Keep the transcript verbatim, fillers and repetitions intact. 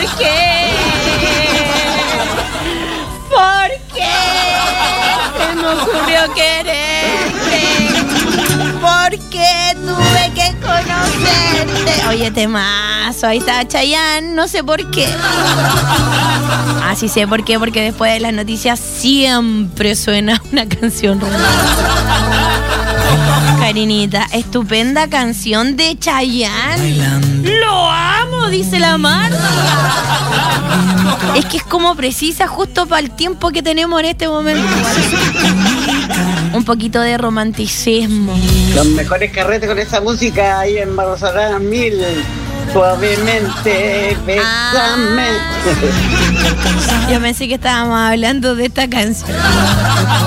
qué? ¿Por qué se me ocurrió quererte? ¿Por qué tuve que conocerte? Oye, temazo, ahí está Chayanne, no sé por qué. Ah, sí sé por qué, porque después de las noticias siempre suena una canción romántica. Karinita, estupenda canción de Chayanne. Lo amo, dice la Marta. Es que es como precisa justo para el tiempo que tenemos en este momento. Un poquito de romanticismo. Los mejores carretes con esa música ahí en Barrosalá Mil. Suavemente, bésame. Ah, yo pensé que estábamos hablando de esta canción.